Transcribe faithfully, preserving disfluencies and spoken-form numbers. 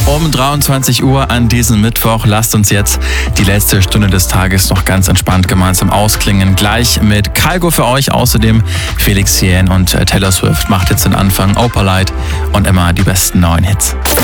Um dreiundzwanzig Uhr an diesem Mittwoch. Lasst uns jetzt die letzte Stunde des Tages noch ganz entspannt gemeinsam ausklingen. Gleich mit Kygo für euch. Außerdem Felix Jähn und Taylor Swift macht jetzt den Anfang. Opalite und immer die besten neuen Hits.